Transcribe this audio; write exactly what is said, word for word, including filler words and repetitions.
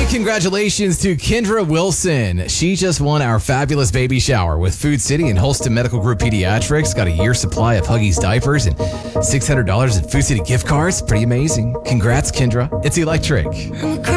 Big congratulations to Kendra Wilson. She just won our fabulous baby shower with Food City and Holston Medical Group Pediatrics. Got a year supply of Huggies diapers and six hundred dollars in Food City gift cards. Pretty amazing. Congrats, Kendra. It's electric.